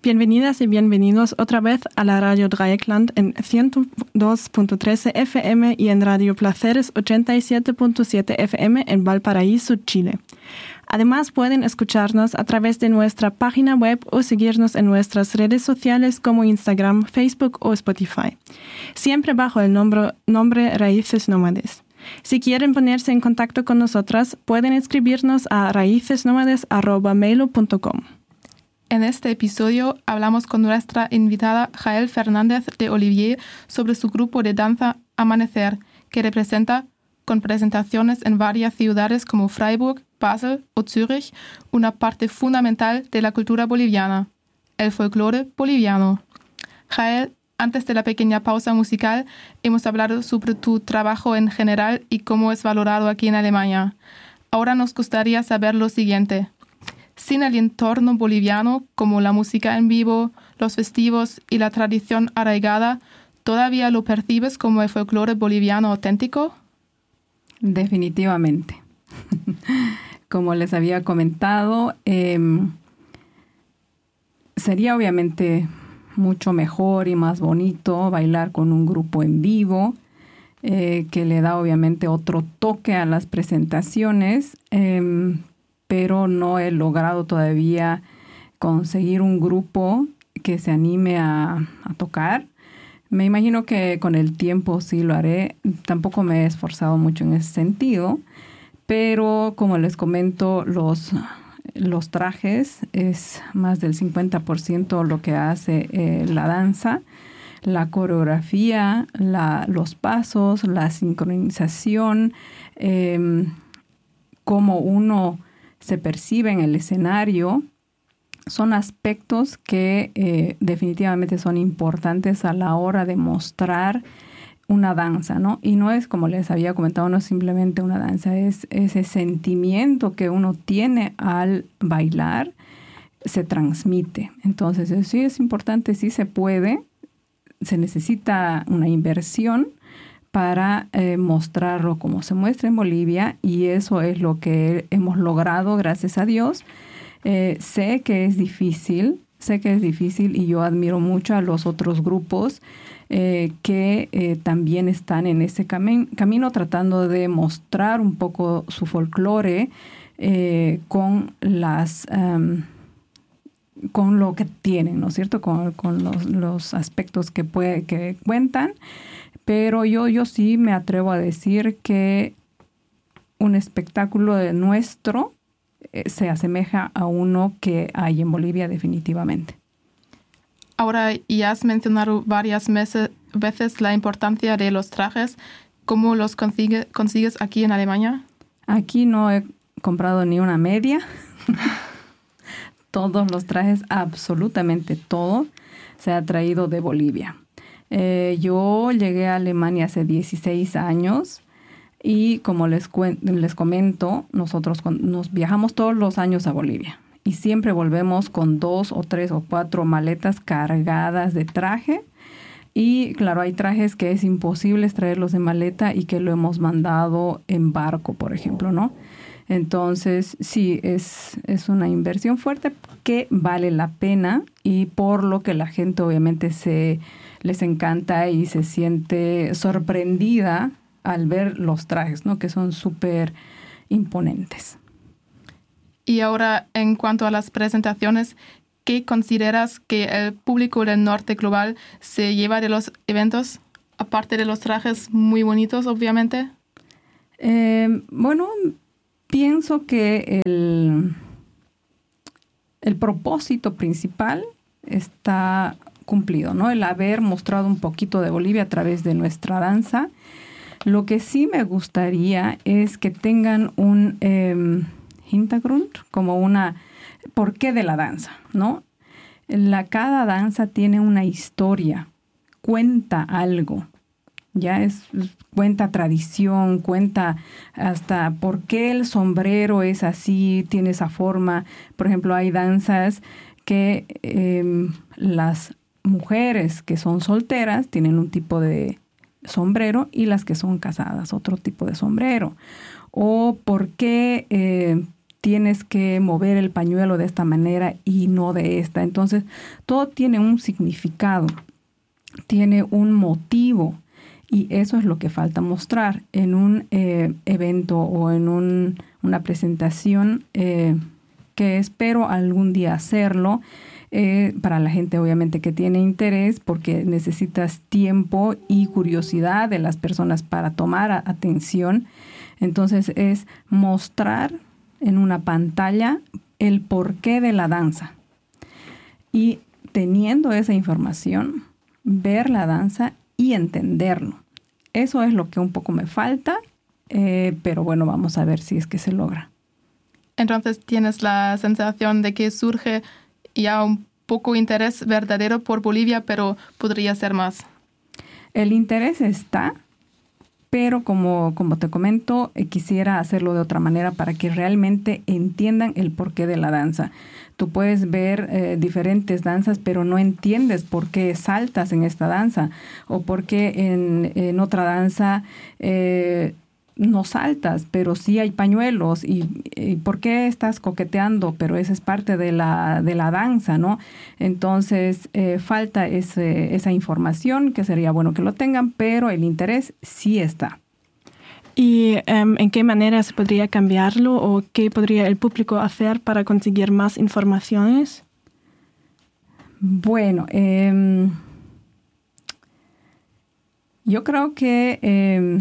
Bienvenidas y bienvenidos otra vez a la Radio Dreieckland en 102.13 FM y en Radio Placeres 87.7 FM en Valparaíso, Chile. Además, pueden escucharnos a través de nuestra página web o seguirnos en nuestras redes sociales como Instagram, Facebook o Spotify, siempre bajo el nombre Raíces Nómades. Si quieren ponerse en contacto con nosotras, pueden escribirnos a raicesnomades@mailo.com. En este episodio hablamos con nuestra invitada Jael Fernández de Olivier sobre su grupo de danza Amanecer, que representa, con presentaciones en varias ciudades como Freiburg, Basel o Zürich, una parte fundamental de la cultura boliviana, el folclore boliviano. Jael, antes de la pequeña pausa musical, hemos hablado sobre tu trabajo en general y cómo es valorado aquí en Alemania. Ahora nos gustaría saber lo siguiente. Sin el entorno boliviano, como la música en vivo, los festivos y la tradición arraigada, ¿todavía lo percibes como el folclore boliviano auténtico? Definitivamente. Como les había comentado, sería obviamente mucho mejor y más bonito bailar con un grupo en vivo, que le da obviamente otro toque a las presentaciones, pero no he logrado todavía conseguir un grupo que se anime a tocar. Me imagino que con el tiempo sí lo haré. Tampoco me he esforzado mucho en ese sentido, pero como les comento, los trajes es más del 50% lo que hace la danza, la coreografía, los pasos, la sincronización, cómo uno se percibe en el escenario, son aspectos que definitivamente son importantes a la hora de mostrar una danza, ¿no? Y no es, como les había comentado, no es simplemente una danza, es ese sentimiento que uno tiene al bailar, se transmite. Entonces, sí es importante, sí se puede, se necesita una inversión para mostrarlo como se muestra en Bolivia, y eso es lo que hemos logrado, gracias a Dios. Sé que es difícil y yo admiro mucho a los otros grupos que también están en ese camino tratando de mostrar un poco su folclore con lo que tienen, ¿no es cierto? Con los aspectos que cuentan. Pero yo sí me atrevo a decir que un espectáculo de nuestro se asemeja a uno que hay en Bolivia definitivamente. Ahora, ya has mencionado varias veces la importancia de los trajes. ¿Cómo los consigues aquí en Alemania? Aquí no he comprado ni una media. Todos los trajes, absolutamente todo, se ha traído de Bolivia. Yo llegué a Alemania hace 16 años y como les comento, nosotros nos viajamos todos los años a Bolivia y siempre volvemos con 2 o 3 o 4 maletas cargadas de traje. Y claro, hay trajes que es imposible traerlos en maleta y que lo hemos mandado en barco, por ejemplo, ¿no? Entonces, sí, es una inversión fuerte que vale la pena y por lo que la gente obviamente les encanta y se siente sorprendida al ver los trajes, ¿no? Que son súper imponentes. Y ahora, en cuanto a las presentaciones, ¿qué consideras que el público del norte global se lleva de los eventos? Aparte de los trajes muy bonitos, obviamente. Bueno, pienso que el propósito principal está cumplido, ¿no? El haber mostrado un poquito de Bolivia a través de nuestra danza. Lo que sí me gustaría es que tengan un Hintergrund, como una porqué de la danza, ¿no? Cada danza tiene una historia, cuenta algo, cuenta tradición, cuenta hasta por qué el sombrero es así, tiene esa forma. Por ejemplo, hay danzas que las mujeres que son solteras tienen un tipo de sombrero y las que son casadas otro tipo de sombrero. O por qué tienes que mover el pañuelo de esta manera y no de esta. Entonces, todo tiene un significado, tiene un motivo, y eso es lo que falta mostrar en un evento o en una presentación que espero algún día hacerlo. Para la gente obviamente que tiene interés, porque necesitas tiempo y curiosidad de las personas para tomar atención. Entonces es mostrar en una pantalla el porqué de la danza. Y teniendo esa información, ver la danza y entenderlo. Eso es lo que un poco me falta, pero bueno, vamos a ver si es que se logra. Entonces tienes la sensación de que surge ya un poco interés verdadero por Bolivia, pero podría ser más. El interés está, pero como te comento, quisiera hacerlo de otra manera para que realmente entiendan el porqué de la danza. Tú puedes ver diferentes danzas, pero no entiendes por qué saltas en esta danza o por qué en otra danza no saltas, pero sí hay pañuelos y por qué estás coqueteando, pero esa es parte de la danza, ¿no? Entonces falta esa información, que sería bueno que lo tengan, pero el interés sí está. ¿Y en qué manera se podría cambiarlo o qué podría el público hacer para conseguir más informaciones? Bueno, yo creo que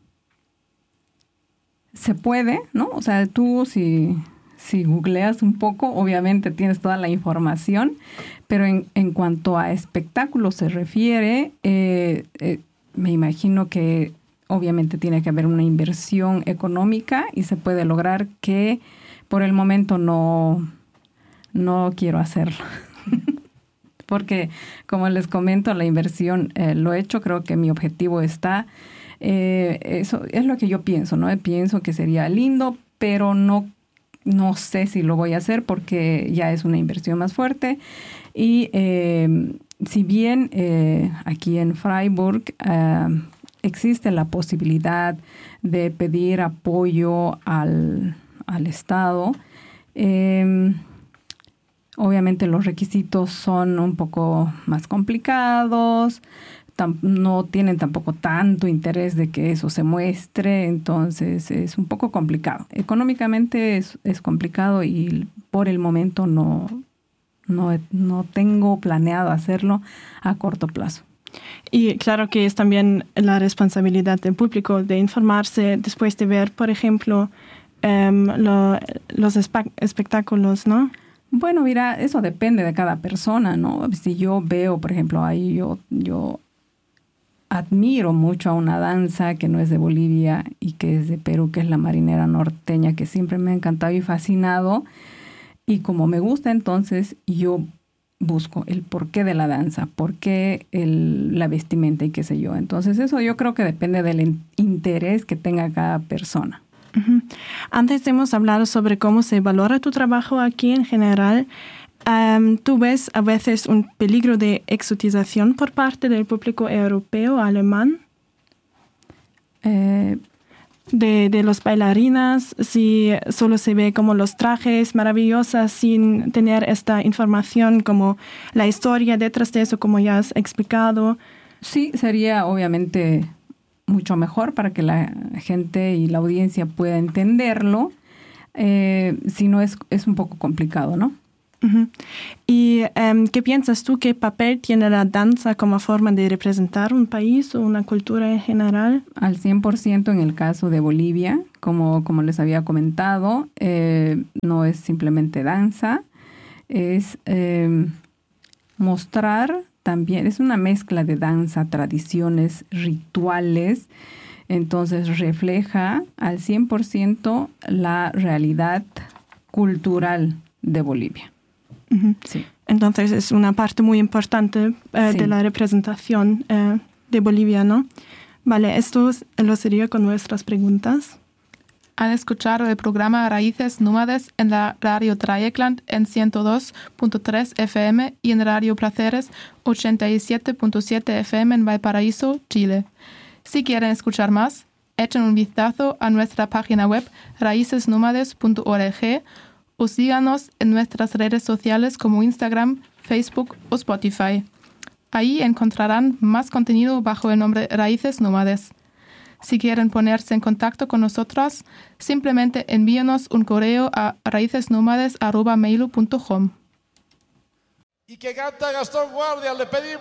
se puede, ¿no? O sea, tú si googleas un poco, obviamente tienes toda la información, pero en cuanto a espectáculos se refiere, me imagino que obviamente tiene que haber una inversión económica y se puede lograr, que por el momento no quiero hacerlo. Porque, como les comento, la inversión lo he hecho, creo que mi objetivo está. Eso es lo que yo pienso, ¿no? Pienso que sería lindo, pero no sé si lo voy a hacer porque ya es una inversión más fuerte. Y si bien aquí en Freiburg existe la posibilidad de pedir apoyo al Estado, obviamente los requisitos son un poco más complicados, no tienen tampoco tanto interés de que eso se muestre, entonces es un poco complicado. Económicamente es complicado y por el momento no tengo planeado hacerlo a corto plazo. Y claro que es también la responsabilidad del público de informarse después de ver, por ejemplo, los espectáculos, ¿no? Bueno, mira, eso depende de cada persona, ¿no? Si yo veo, por ejemplo, ahí yo admiro mucho a una danza que no es de Bolivia y que es de Perú, que es la marinera norteña, que siempre me ha encantado y fascinado. Y como me gusta, entonces yo busco el porqué de la danza, porqué la vestimenta y qué sé yo. Entonces eso yo creo que depende del interés que tenga cada persona. Uh-huh. Antes hemos hablado sobre cómo se valora tu trabajo aquí en general. ¿Tú ves a veces un peligro de exotización por parte del público europeo alemán? De los bailarinas, si solo se ve como los trajes maravillosas sin tener esta información como la historia detrás de eso, como ya has explicado. Sí, sería obviamente mucho mejor para que la gente y la audiencia pueda entenderlo. Si no, es un poco complicado, ¿no? Uh-huh. ¿Y qué piensas tú? ¿Qué papel tiene la danza como forma de representar un país o una cultura en general? Al 100% en el caso de Bolivia, como les había comentado, no es simplemente danza, es mostrar también, es una mezcla de danza, tradiciones, rituales, entonces refleja al 100% la realidad cultural de Bolivia. Uh-huh. Sí. Entonces es una parte muy importante sí, de la representación de Bolivia, ¿no? Vale, esto lo sería con nuestras preguntas. Han escuchado el programa Raíces Nómades en la Radio Dreieckland en 102.3 FM y en Radio Placeres 87.7 FM en Valparaíso, Chile. Si quieren escuchar más, echen un vistazo a nuestra página web raicesnomades.org o síganos en nuestras redes sociales como Instagram, Facebook o Spotify. Ahí encontrarán más contenido bajo el nombre Raíces Nómades. Si quieren ponerse en contacto con nosotras, simplemente envíenos un correo a raicesnomades@mailu.com. Y que canta Gastón Guardia, le pedimos.